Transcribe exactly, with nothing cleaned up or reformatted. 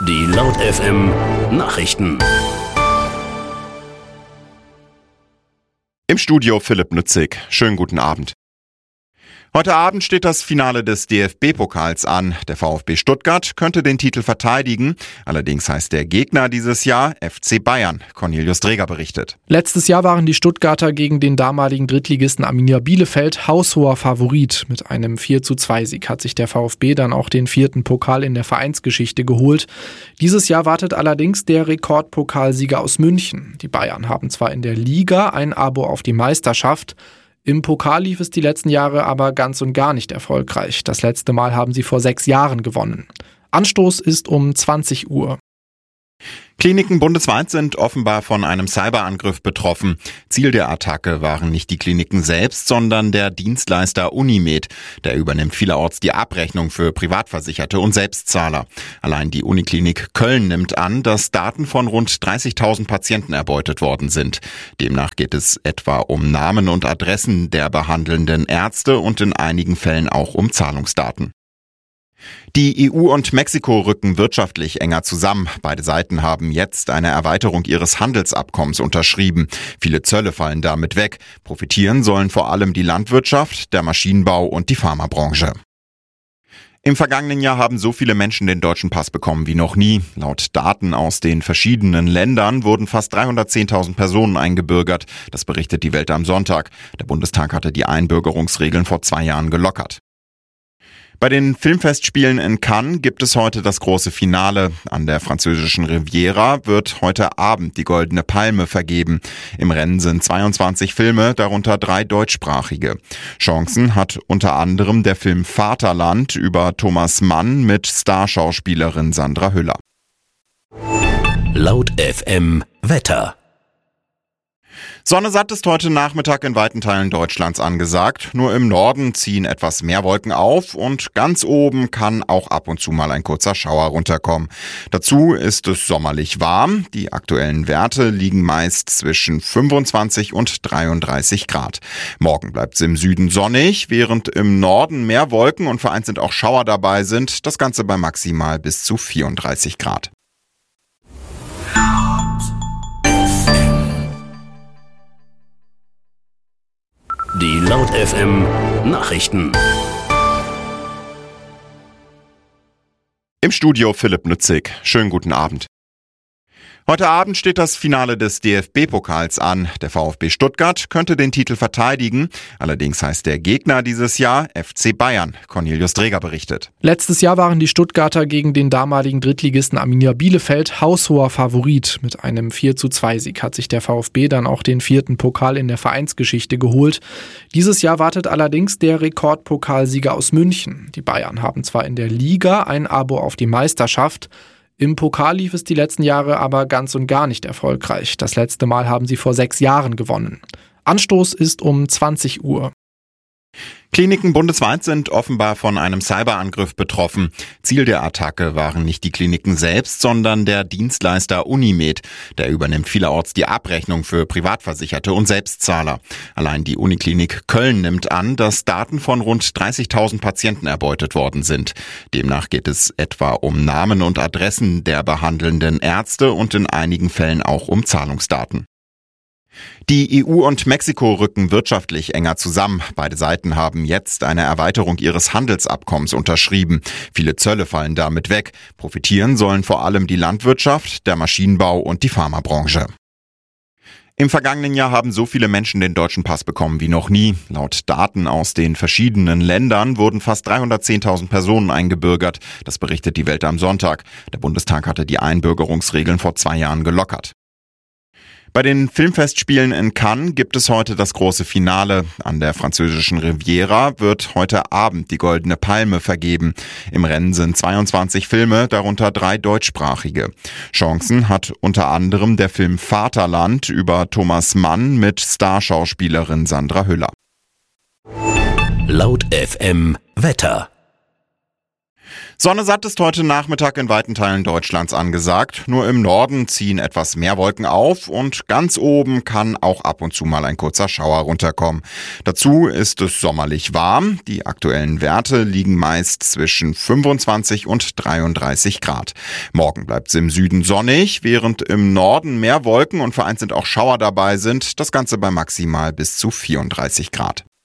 Die Laut F M Nachrichten. Im Studio Philipp Nützig. Schönen guten Abend. Heute Abend steht das Finale des D F B-Pokals an. Der VfB Stuttgart könnte den Titel verteidigen. Allerdings heißt der Gegner dieses Jahr F C Bayern. Cornelius Dreger berichtet. Letztes Jahr waren die Stuttgarter gegen den damaligen Drittligisten Arminia Bielefeld haushoher Favorit. Mit einem vier zu zwei Sieg hat sich der VfB dann auch den vierten Pokal in der Vereinsgeschichte geholt. Dieses Jahr wartet allerdings der Rekordpokalsieger aus München. Die Bayern haben zwar in der Liga ein Abo auf die Meisterschaft. Im Pokal lief es die letzten Jahre aber ganz und gar nicht erfolgreich. Das letzte Mal haben sie vor sechs Jahren gewonnen. Anstoß ist um zwanzig Uhr. Kliniken bundesweit sind offenbar von einem Cyberangriff betroffen. Ziel der Attacke waren nicht die Kliniken selbst, sondern der Dienstleister Unimed. Der übernimmt vielerorts die Abrechnung für Privatversicherte und Selbstzahler. Allein die Uniklinik Köln nimmt an, dass Daten von rund dreißigtausend Patienten erbeutet worden sind. Demnach geht es etwa um Namen und Adressen der behandelnden Ärzte und in einigen Fällen auch um Zahlungsdaten. Die E U und Mexiko rücken wirtschaftlich enger zusammen. Beide Seiten haben jetzt eine Erweiterung ihres Handelsabkommens unterschrieben. Viele Zölle fallen damit weg. Profitieren sollen vor allem die Landwirtschaft, der Maschinenbau und die Pharmabranche. Im vergangenen Jahr haben so viele Menschen den deutschen Pass bekommen wie noch nie. Laut Daten aus den verschiedenen Ländern wurden fast dreihundertzehntausend Personen eingebürgert. Das berichtet die Welt am Sonntag. Der Bundestag hatte die Einbürgerungsregeln vor zwei Jahren gelockert. Bei den Filmfestspielen in Cannes gibt es heute das große Finale. An der französischen Riviera wird heute Abend die Goldene Palme vergeben. Im Rennen sind zweiundzwanzig Filme, darunter drei deutschsprachige. Chancen hat unter anderem der Film Vaterland über Thomas Mann mit Starschauspielerin Sandra Hüller. Laut F M Wetter. Sonne satt ist heute Nachmittag in weiten Teilen Deutschlands angesagt. Nur im Norden ziehen etwas mehr Wolken auf und ganz oben kann auch ab und zu mal ein kurzer Schauer runterkommen. Dazu ist es sommerlich warm. Die aktuellen Werte liegen meist zwischen fünfundzwanzig und dreiunddreißig Grad. Morgen bleibt es im Süden sonnig, während im Norden mehr Wolken und vereinzelt auch Schauer dabei sind. Das Ganze bei maximal bis zu vierunddreißig Grad. Die Laut F M Nachrichten. Im Studio Philipp Nützig. Schönen guten Abend. Heute Abend steht das Finale des D F B-Pokals an. Der VfB Stuttgart könnte den Titel verteidigen. Allerdings heißt der Gegner dieses Jahr F C Bayern. Cornelius Dreger berichtet. Letztes Jahr waren die Stuttgarter gegen den damaligen Drittligisten Arminia Bielefeld haushoher Favorit. Mit einem vier zu zwei Sieg hat sich der VfB dann auch den vierten Pokal in der Vereinsgeschichte geholt. Dieses Jahr wartet allerdings der Rekordpokalsieger aus München. Die Bayern haben zwar in der Liga ein Abo auf die Meisterschaft. Im Pokal lief es die letzten Jahre aber ganz und gar nicht erfolgreich. Das letzte Mal haben sie vor sechs Jahren gewonnen. Anstoß ist um zwanzig Uhr. Kliniken bundesweit sind offenbar von einem Cyberangriff betroffen. Ziel der Attacke waren nicht die Kliniken selbst, sondern der Dienstleister Unimed. Der übernimmt vielerorts die Abrechnung für Privatversicherte und Selbstzahler. Allein die Uniklinik Köln nimmt an, dass Daten von rund dreißigtausend Patienten erbeutet worden sind. Demnach geht es etwa um Namen und Adressen der behandelnden Ärzte und in einigen Fällen auch um Zahlungsdaten. Die E U und Mexiko rücken wirtschaftlich enger zusammen. Beide Seiten haben jetzt eine Erweiterung ihres Handelsabkommens unterschrieben. Viele Zölle fallen damit weg. Profitieren sollen vor allem die Landwirtschaft, der Maschinenbau und die Pharmabranche. Im vergangenen Jahr haben so viele Menschen den deutschen Pass bekommen wie noch nie. Laut Daten aus den verschiedenen Ländern wurden fast dreihundertzehntausend Personen eingebürgert. Das berichtet die Welt am Sonntag. Der Bundestag hatte die Einbürgerungsregeln vor zwei Jahren gelockert. Bei den Filmfestspielen in Cannes gibt es heute das große Finale. An der französischen Riviera wird heute Abend die Goldene Palme vergeben. Im Rennen sind zweiundzwanzig Filme, darunter drei deutschsprachige. Chancen hat unter anderem der Film Vaterland über Thomas Mann mit Starschauspielerin Sandra Hüller. Laut F M Wetter. Sonne satt ist heute Nachmittag in weiten Teilen Deutschlands angesagt. Nur im Norden ziehen etwas mehr Wolken auf und ganz oben kann auch ab und zu mal ein kurzer Schauer runterkommen. Dazu ist es sommerlich warm. Die aktuellen Werte liegen meist zwischen fünfundzwanzig und dreiunddreißig Grad. Morgen bleibt es im Süden sonnig, während im Norden mehr Wolken und vereinzelt auch Schauer dabei sind. Das Ganze bei maximal bis zu vierunddreißig Grad.